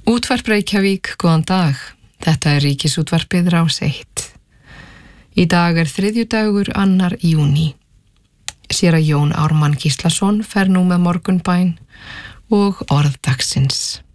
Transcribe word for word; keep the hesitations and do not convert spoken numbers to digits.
Útvarp Reykjavík, góðan dag. Þetta er Ríkisútvarpið Rás eitt. Í dag er þriðjudagur annar júní. Séra Jón Ármann Gíslason fer nú með morgunbæn og orð dagsins.